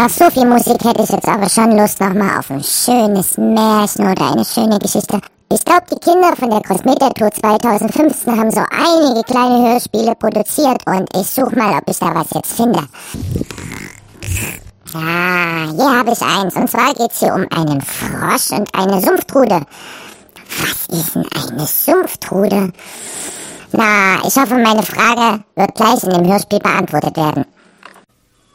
Nach so viel Musik hätte ich jetzt aber schon Lust nochmal auf ein schönes Märchen oder eine schöne Geschichte. Ich glaube, die Kinder von der Großmüttertour 2015 haben so einige kleine Hörspiele produziert und ich suche mal, ob ich da was jetzt finde. Ja, hier habe ich eins. Und zwar geht es hier um einen Frosch und eine Sumpftrude. Was ist denn eine Sumpftrude? Na, ich hoffe, meine Frage wird gleich in dem Hörspiel beantwortet werden.